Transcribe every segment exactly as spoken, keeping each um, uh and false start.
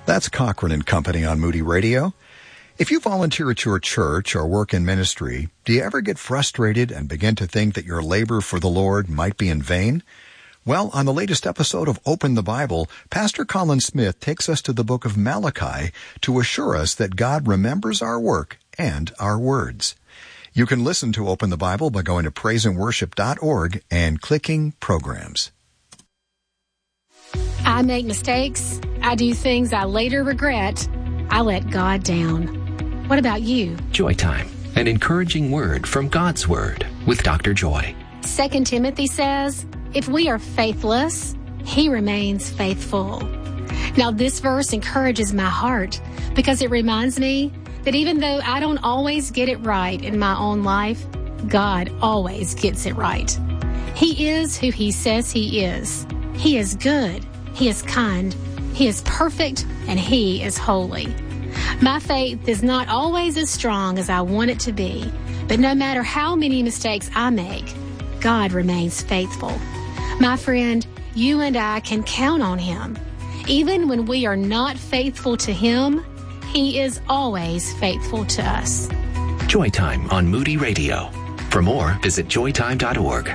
That's Cochran and Company on Moody Radio. If you volunteer at your church or work in ministry, do you ever get frustrated and begin to think that your labor for the Lord might be in vain? Well, on the latest episode of Open the Bible, Pastor Colin Smith takes us to the book of Malachi to assure us that God remembers our work and our words. You can listen to Open the Bible by going to praise and worship dot org and clicking Programs. I make mistakes. I do things I later regret. I let God down. What about you? Joy Time, an encouraging word from God's Word with Doctor Joy. Second Timothy says, if we are faithless, he remains faithful. Now this verse encourages my heart because it reminds me that even though I don't always get it right in my own life, God always gets it right. He is who he says he is. He is good. He is kind. He is perfect, and he is holy. My faith is not always as strong as I want it to be, but no matter how many mistakes I make, God remains faithful. My friend, you and I can count on him. Even when we are not faithful to him, he is always faithful to us. Joy Time on Moody Radio. For more, visit joy time dot org.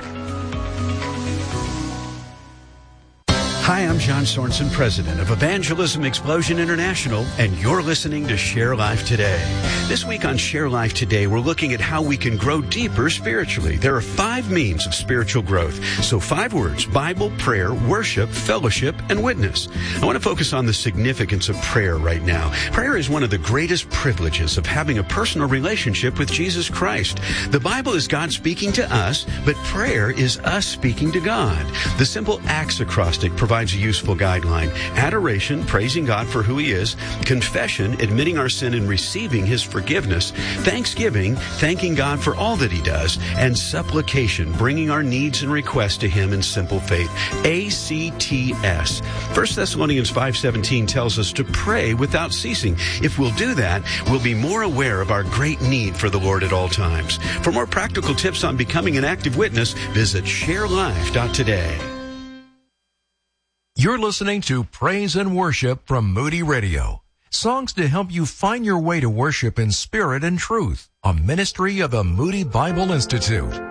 Hi, I'm John Sorensen, president of Evangelism Explosion International, and you're listening to Share Life Today. This week on Share Life Today, we're looking at how we can grow deeper spiritually. There are five means of spiritual growth. So five words: Bible, prayer, worship, fellowship, and witness. I want to focus on the significance of prayer right now. Prayer is one of the greatest privileges of having a personal relationship with Jesus Christ. The Bible is God speaking to us, but prayer is us speaking to God. The simple ACTS acrostic provides a useful guideline. Adoration, praising God for who he is. Confession, admitting our sin and receiving his forgiveness. Thanksgiving, thanking God for all that he does. And supplication, bringing our needs and requests to him in simple faith. A C T S. First Thessalonians five seventeen tells us to pray without ceasing. If we'll do that, we'll be more aware of our great need for the Lord at all times. For more practical tips on becoming an active witness, visit share life dot today. You're listening to Praise and Worship from Moody Radio. Songs to help you find your way to worship in spirit and truth. A ministry of the Moody Bible Institute.